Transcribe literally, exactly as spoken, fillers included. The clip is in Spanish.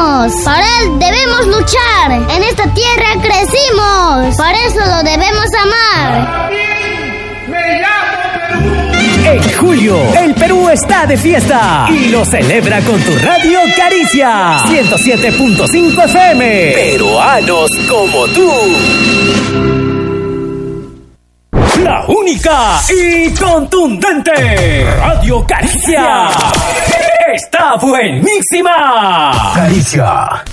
nacimos, para él debemos luchar. En esta tierra crecimos, por eso lo debemos amar. En julio, el Perú está de fiesta y lo celebra con tu radio Caricia ciento siete punto cinco F M. Peruanos como tú. La única y contundente Radio Caricia está buenísima. Caricia.